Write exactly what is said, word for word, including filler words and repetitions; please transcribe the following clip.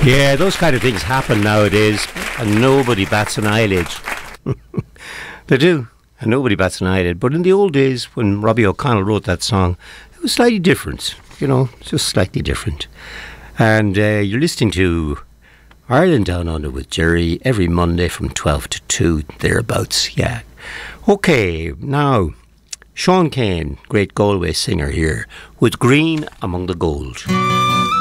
Yeah, those kind of things happen nowadays, and nobody bats an eyelid. They do, and nobody bats an eyelid. But in the old days, when Robbie O'Connell wrote that song, it was slightly different, you know, just slightly different. And uh, you're listening to Ireland Down Under with Jerry every Monday from twelve to two, thereabouts, yeah. Okay, now, Sean Kane, great Galway singer here, with Green Among the Gold.